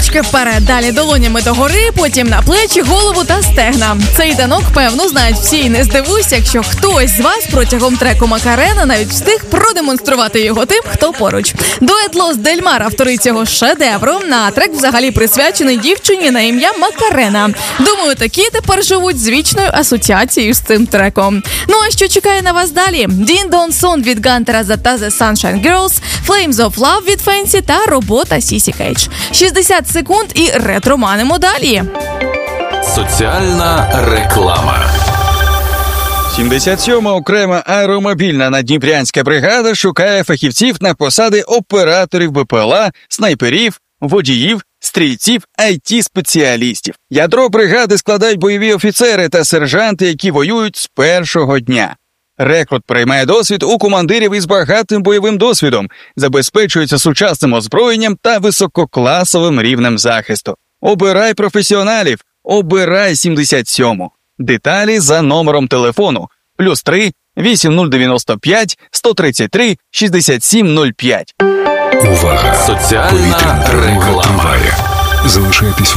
Ручки вперед, далі долонями догори, потім на плечі, голову та стегна. Цей танок, певно, знають всі, і не здивуйся, якщо хтось з вас протягом треку Макарена навіть встиг продемонструвати його тим, хто поруч. Дует Лос Дель Мар, автори цього шедевру, а трек взагалі присвячений дівчині на ім'я Макарена. Думаю, такі тепер живуть з вічною асоціацією з цим треком. Ну а що чекає на вас далі? Дін Дон Сон від Гантера та The Sunshine Girls, Flames of Love від Фенсі та робота Сісі Кейдж. 60 секунд і ретроманимо далі. Соціальна реклама. 77-ма окрема аеромобільна наддніпрянська бригада шукає фахівців на посади операторів БПЛА, снайперів, водіїв, стрільців, IT-спеціалістів. Ядро бригади складають бойові офіцери та сержанти, які воюють з першого дня. Рекрут приймає досвід у командирів із багатим бойовим досвідом, забезпечується сучасним озброєнням та висококласовим рівнем захисту. Обирай професіоналів, обирай 77-му. Деталі за номером телефону +3 8095 133 6705. Увага! Соціальна реклама. Залишайтесь